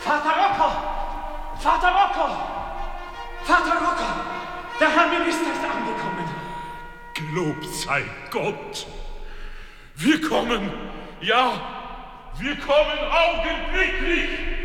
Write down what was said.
Vater Rocco! Vater Rocco! Vater Rocco! Der Herr Minister ist angekommen. Gelobt sei Gott. Wir kommen, ja, wir kommen augenblicklich.